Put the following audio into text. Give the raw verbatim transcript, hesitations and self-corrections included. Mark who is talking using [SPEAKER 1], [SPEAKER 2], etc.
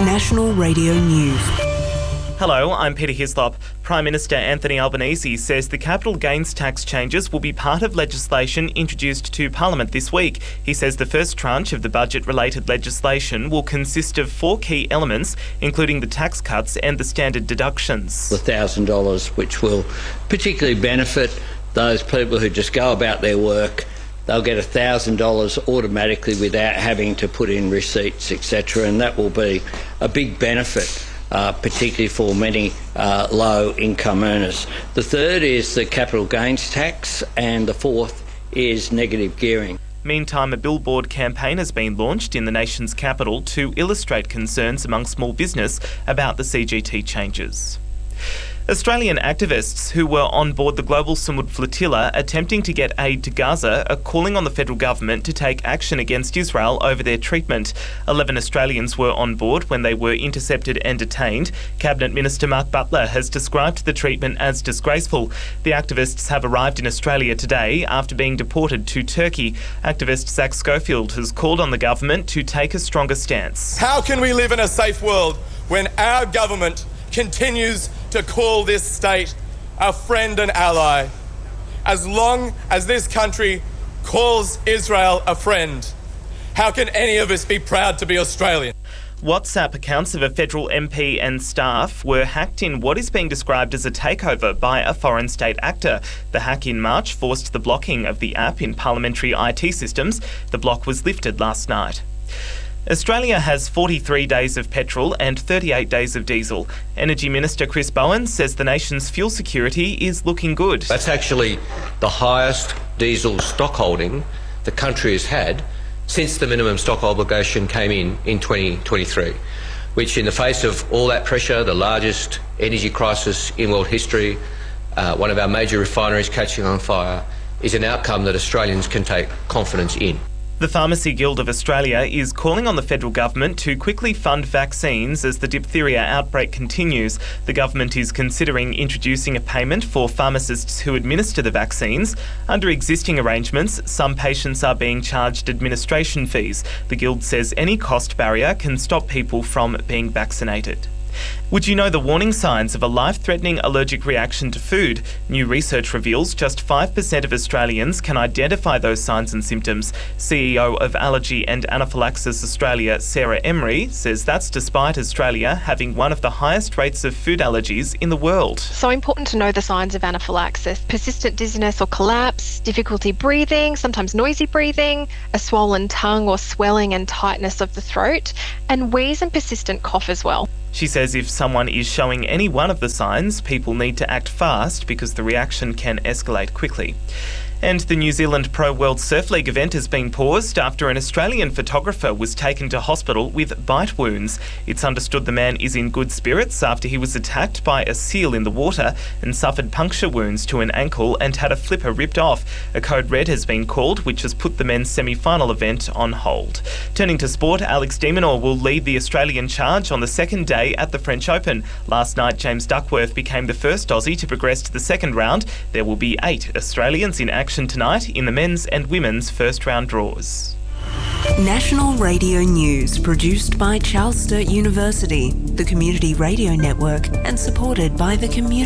[SPEAKER 1] National Radio News.
[SPEAKER 2] Hello, I'm Peter Hislop. Prime Minister Anthony Albanese says the capital gains tax changes will be part of legislation introduced to Parliament this week. He says the first tranche of the budget-related legislation will consist of four key elements, including the tax cuts and the standard deductions.
[SPEAKER 3] The one thousand dollars, which will particularly benefit those people who just go about their work. They'll get one thousand dollars automatically without having to put in receipts, et cetera, and that will be a big benefit. Uh, particularly for many uh, low-income earners. The third is the capital gains tax, and the fourth is negative gearing.
[SPEAKER 2] Meantime, a billboard campaign has been launched in the nation's capital to illustrate concerns among small business about the C G T changes. Australian activists who were on board the Global Samud flotilla attempting to get aid to Gaza are calling on the federal government to take action against Israel over their treatment. Eleven Australians were on board when they were intercepted and detained. Cabinet Minister Mark Butler has described the treatment as disgraceful. The activists have arrived in Australia today after being deported to Turkey. Activist Zach Schofield has called on the government to take a stronger stance.
[SPEAKER 4] How can we live in a safe world when our government continues to call this state a friend and ally? As long as this country calls Israel a friend, how can any of us be proud to be Australian?
[SPEAKER 2] WhatsApp accounts of a federal M P and staff were hacked in what is being described as a takeover by a foreign state actor. The hack in March forced the blocking of the app in parliamentary I T systems. The block was lifted last night. Australia has forty-three days of petrol and thirty-eight days of diesel. Energy Minister Chris Bowen says the nation's fuel security is looking good.
[SPEAKER 5] That's actually the highest diesel stock holding the country has had since the minimum stock obligation came in in twenty twenty-three, which in the face of all that pressure, the largest energy crisis in world history, uh, one of our major refineries catching on fire, is an outcome that Australians can take confidence in.
[SPEAKER 2] The Pharmacy Guild of Australia is calling on the federal government to quickly fund vaccines as the diphtheria outbreak continues. The government is considering introducing a payment for pharmacists who administer the vaccines. Under existing arrangements, some patients are being charged administration fees. The Guild says any cost barrier can stop people from being vaccinated. Would you know the warning signs of a life-threatening allergic reaction to food? New research reveals just five percent of Australians can identify those signs and symptoms. C E O of Allergy and Anaphylaxis Australia, Sarah Emery, says that's despite Australia having one of the highest rates of food allergies in the world.
[SPEAKER 6] So important to know the signs of anaphylaxis: persistent dizziness or collapse, difficulty breathing, sometimes noisy breathing, a swollen tongue or swelling and tightness of the throat, and wheeze and persistent cough as well.
[SPEAKER 2] She says if someone is showing any one of the signs, people need to act fast because the reaction can escalate quickly. And the New Zealand Pro World Surf League event has been paused after an Australian photographer was taken to hospital with bite wounds. It's understood the man is in good spirits after he was attacked by a seal in the water and suffered puncture wounds to an ankle and had a flipper ripped off. A code red has been called, which has put the men's semi-final event on hold. Turning to sport, Alex de Minaur will lead the Australian charge on the second day at the French Open. Last night, James Duckworth became the first Aussie to progress to the second round. There will be eight Australians in action tonight in the men's and women's first round draws.
[SPEAKER 1] National Radio News, produced by Charles Sturt University, the Community Radio Network, and supported by the Community